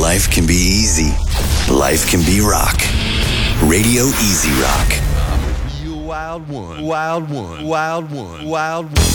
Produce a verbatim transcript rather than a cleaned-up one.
Life can be easy. Life can be rock. Radio Easy Rock. I'm a real wild one. Wild one. Wild one. Wild one.